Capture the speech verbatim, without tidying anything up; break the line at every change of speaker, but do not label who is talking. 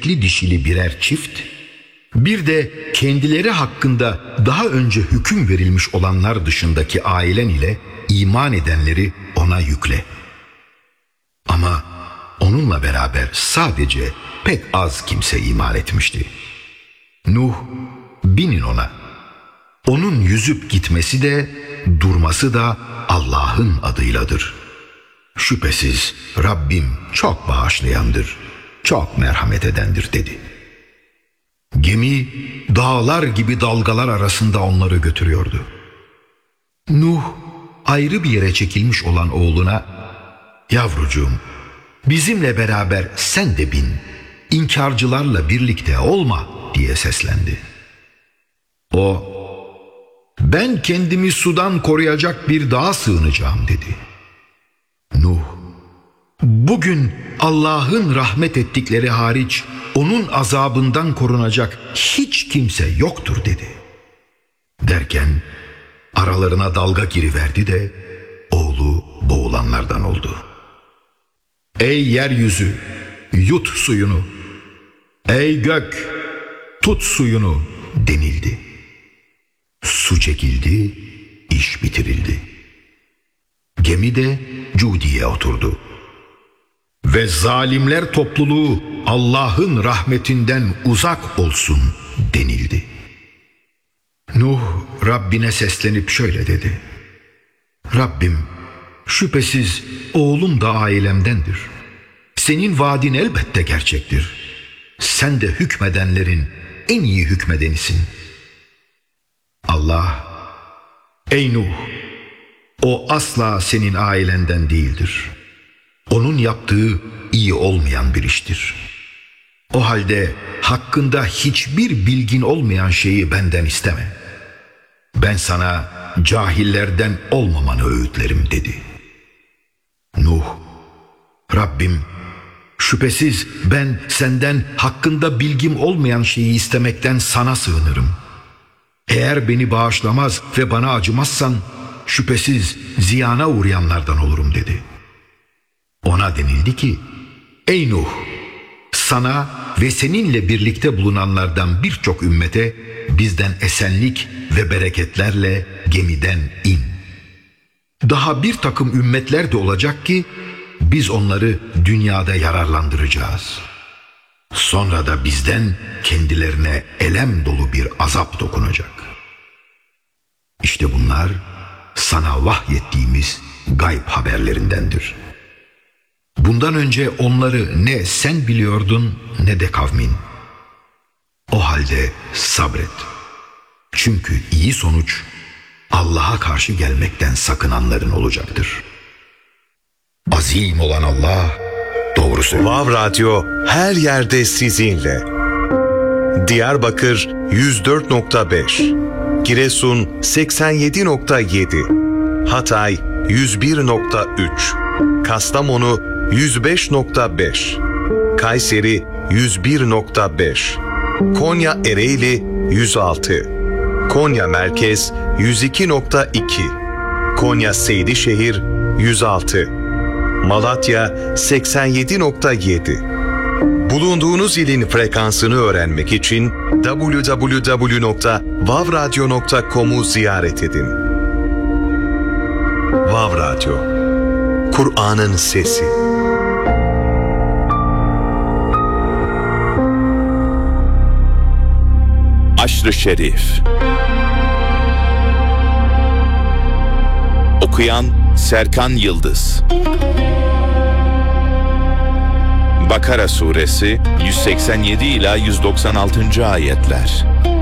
erkekli dişili birer çift, bir de kendileri hakkında daha önce hüküm verilmiş olanlar dışındaki ailen ile iman edenleri ona yükle. Ama onunla beraber sadece pek az kimse iman etmişti. Nuh, binin ona. Onun yüzüp gitmesi de durması da Allah'ın adıyladır. Şüphesiz Rabbim çok bağışlayandır, çok merhamet edendir dedi. Gemi dağlar gibi dalgalar arasında onları götürüyordu. Nuh ayrı bir yere çekilmiş olan oğluna, "Yavrucuğum, bizimle beraber sen de bin, inkarcılarla birlikte olma," diye seslendi. O, "Ben kendimi sudan koruyacak bir dağa sığınacağım," dedi. Nuh, "Bugün Allah'ın rahmet ettikleri hariç onun azabından korunacak hiç kimse yoktur," dedi. Derken aralarına dalga giriverdi de oğlu boğulanlardan oldu. "Ey yeryüzü, yut suyunu. Ey gök, tut suyunu," denildi. Su çekildi, iş bitirildi. Gemi de Cudi'ye oturdu. Ve zalimler topluluğu Allah'ın rahmetinden uzak olsun denildi. Nuh Rabbine seslenip şöyle dedi: "Rabbim, şüphesiz oğlum da ailemdendir. Senin vaadin elbette gerçektir. Sen de hükmedenlerin en iyi hükmedenisin." Allah, "Ey Nuh, o asla senin ailenden değildir. Onun yaptığı iyi olmayan bir iştir. O halde hakkında hiçbir bilgin olmayan şeyi benden isteme. Ben sana cahillerden olmamanı öğütlerim," dedi. Nuh, "Rabbim, şüphesiz ben senden hakkında bilgim olmayan şeyi istemekten sana sığınırım. Eğer beni bağışlamaz ve bana acımazsan şüphesiz ziyana uğrayanlardan olurum," dedi. Ona denildi ki, "Ey Nuh, sana ve seninle birlikte bulunanlardan birçok ümmete bizden esenlik ve bereketlerle gemiden in. Daha bir takım ümmetler de olacak ki biz onları dünyada yararlandıracağız. Sonra da bizden kendilerine elem dolu bir azap dokunacak. İşte bunlar sana vahyettiğimiz gayb haberlerindendir. Bundan önce onları ne sen biliyordun ne de kavmin. O halde sabret. Çünkü iyi sonuç Allah'a karşı gelmekten sakınanların olacaktır." Azim olan Allah doğru söylüyor.
Vav Radyo her yerde sizinle. Diyarbakır yüz dört nokta beş, Giresun seksen yedi nokta yedi, Hatay yüz bir nokta üç, Kastamonu yüz beş nokta beş, Kayseri yüz bir nokta beş, Konya Ereğli yüz altı, Konya Merkez yüz iki nokta iki, Konya Seydişehir yüz altı, Malatya seksen yedi nokta yedi. Bulunduğunuz ilin frekansını öğrenmek için double-u double-u double-u nokta vav radyo nokta com'u ziyaret edin. Vav Radyo, Kur'an'ın sesi.
Aşr-ı Şerif. Okuyan Serkan Yıldız. Bakara Suresi yüz seksen yedi ila yüz doksan altıncı ayetler.